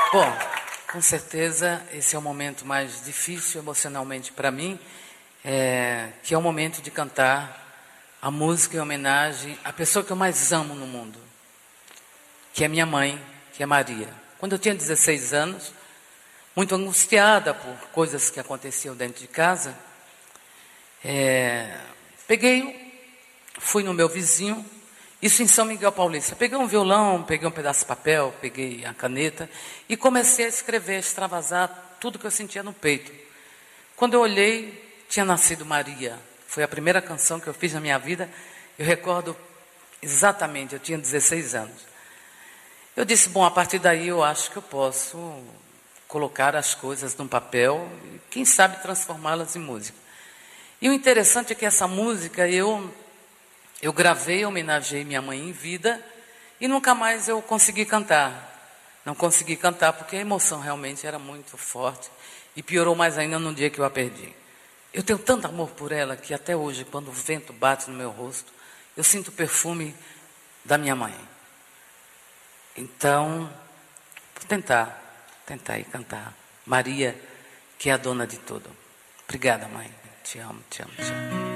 Bom, com certeza esse é o momento mais difícil emocionalmente para mim, que é o momento de cantar a música em homenagem à pessoa que eu mais amo no mundo, que é minha mãe, que é Maria. Quando eu tinha 16 anos, muito angustiada por coisas que aconteciam dentro de casa, fui no meu vizinho, isso em São Miguel Paulista. Peguei um violão, peguei um pedaço de papel, peguei a caneta e comecei a escrever, a extravasar tudo que eu sentia no peito. Quando eu olhei, tinha nascido Maria. Foi a primeira canção que eu fiz na minha vida. Eu recordo exatamente, eu tinha 16 anos. Eu disse, bom, a partir daí eu acho que eu posso colocar as coisas num papel e, quem sabe, transformá-las em música. E o interessante é que essa música eu gravei, homenageei minha mãe em vida e nunca mais eu consegui cantar. Não consegui cantar porque a emoção realmente era muito forte e piorou mais ainda no dia que eu a perdi. Eu tenho tanto amor por ela que até hoje, quando o vento bate no meu rosto, eu sinto o perfume da minha mãe. Então, vou tentar e cantar. Maria, que é a dona de tudo. Obrigada, mãe. Te amo, te amo, te amo.